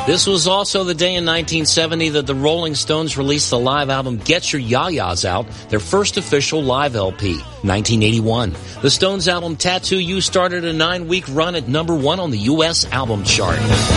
This was also the day in 1970 that the Rolling Stones released the live album Get Your Ya-Ya's Out, their first official live LP. 1981. The Stones album Tattoo You started a 9-week run at #1 on the U.S. album chart.